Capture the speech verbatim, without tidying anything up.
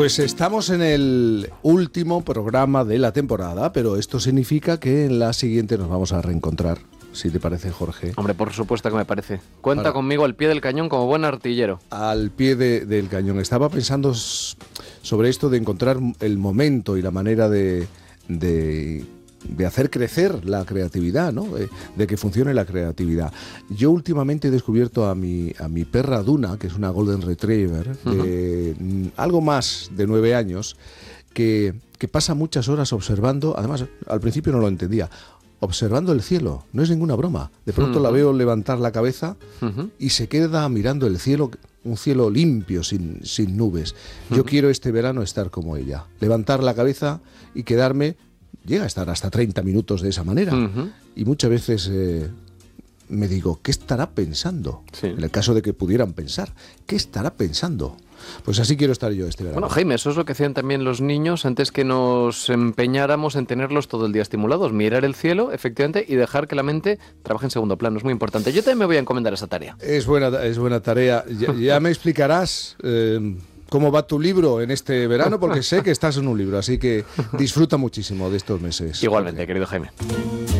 Pues estamos en el último programa de la temporada, pero esto significa que en la siguiente nos vamos a reencontrar, si te parece, Jorge. Hombre, por supuesto que me parece. Cuenta Para... conmigo al pie del cañón como buen artillero. Al pie de, del cañón. Estaba pensando sobre esto de encontrar el momento y la manera de... de de hacer crecer la creatividad, ¿no? De, de que funcione la creatividad. Yo últimamente he descubierto a mi, a mi perra Duna, que es una Golden Retriever, de uh-huh. algo más de nueve años, que, que pasa muchas horas observando, además al principio no lo entendía, observando el cielo, no es ninguna broma. De pronto uh-huh. la veo levantar la cabeza uh-huh. y se queda mirando el cielo, un cielo limpio, sin, sin nubes. Uh-huh. Yo quiero este verano estar como ella, levantar la cabeza y quedarme. Llega a estar hasta treinta minutos de esa manera. Uh-huh. Y muchas veces eh, me digo, ¿qué estará pensando? Sí. En el caso de que pudieran pensar, ¿qué estará pensando? Pues así quiero estar yo este verano. Bueno, Jaime, eso es lo que hacían también los niños antes que nos empeñáramos en tenerlos todo el día estimulados. Mirar el cielo, efectivamente, y dejar que la mente trabaje en segundo plano. Es muy importante. Yo también me voy a encomendar esa tarea. Es buena, es buena tarea. Ya, ya me explicarás... Eh, ¿Cómo va tu libro en este verano? Porque sé que estás en un libro, así que disfruta muchísimo de estos meses. Igualmente, querido Jaime.